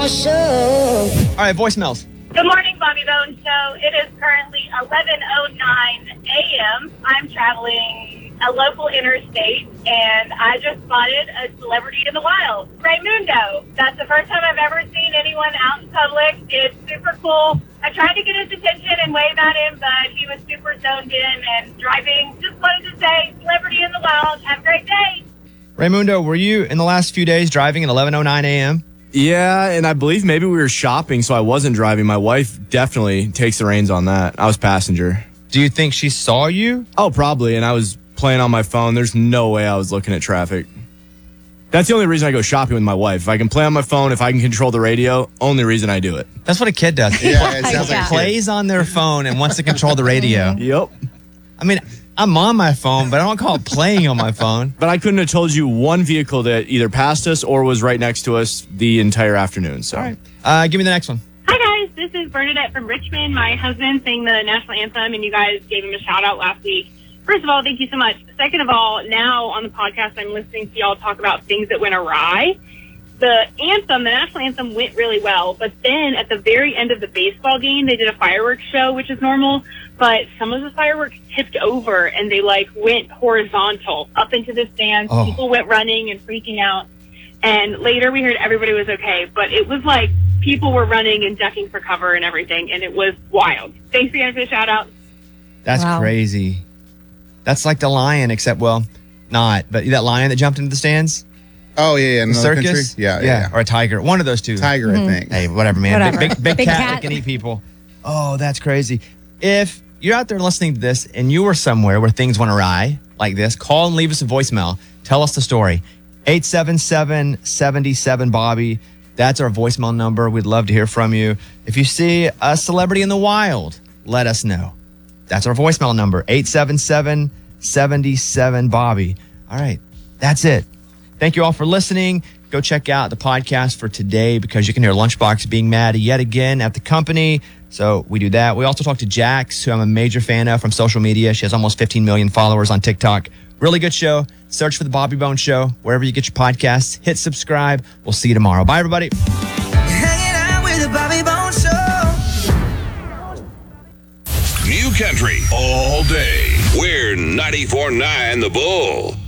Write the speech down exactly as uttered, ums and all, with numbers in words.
Show. All right, voicemails. Good morning, Bobby Bones Show. It is currently eleven oh nine a.m. I'm traveling a local interstate, and I just spotted a celebrity in the wild, Raymundo. That's the first time I've ever seen anyone out in public. It's super cool. I tried to get his attention and wave at him, but he was super zoned in and driving. Just wanted to say, celebrity in the wild. Have a great day. Raymundo, were you in the last few days driving at eleven oh nine a.m.? Yeah, and I believe maybe we were shopping, so I wasn't driving. My wife definitely takes the reins on that. I was passenger. Do you think she saw you? Oh, probably, and I was playing on my phone. There's no way I was looking at traffic. That's the only reason I go shopping with my wife. If I can play on my phone, if I can control the radio, only reason I do it. That's what a kid does. Yeah, it sounds yeah. like plays on their phone and wants to control the radio. Yep. I mean, I'm on my phone, but I don't call it playing on my phone. But I couldn't have told you one vehicle that either passed us or was right next to us the entire afternoon. So, all right. Uh, give me the next one. Hi, guys. This is Bernadette from Richmond. My husband sang the national anthem, and you guys gave him a shout-out last week. First of all, thank you so much. Second of all, now on the podcast, I'm listening to y'all talk about things that went awry. The anthem, the national anthem, went really well. But then at the very end of the baseball game, they did a fireworks show, which is normal. But some of the fireworks tipped over, and they, like, went horizontal up into the stands. Oh. People went running and freaking out. And later we heard everybody was okay. But it was like people were running and ducking for cover and everything, and it was wild. Thanks again for the shout-out. That's Wow. crazy. That's like the lion, except, well, not. But that lion that jumped into the stands? Oh, yeah, yeah. The Another circus? country? Yeah, yeah, yeah. Or a tiger. One of those two. Tiger, Mm-hmm. I think. Hey, whatever, man. Whatever. Big, big, big, Big cat, cat. that can eat people. Oh, that's crazy. If you're out there listening to this and you were somewhere where things went awry like this, call and leave us a voicemail. Tell us the story. eight seven seven, seven seven, Bobby. That's our voicemail number. We'd love to hear from you. If you see a celebrity in the wild, let us know. That's our voicemail number, eight seven seven, seven seven, Bobby. All right, that's it. Thank you all for listening. Go check out the podcast for today because you can hear Lunchbox being mad yet again at the company. So we do that. We also talk to Jax, who I'm a major fan of from social media. She has almost fifteen million followers on TikTok. Really good show. Search for The Bobby Bones Show wherever you get your podcasts. Hit subscribe. We'll see you tomorrow. Bye, everybody. Hanging out with the Bobby Bones Show. New country all day. We're ninety-four point nine The Bull.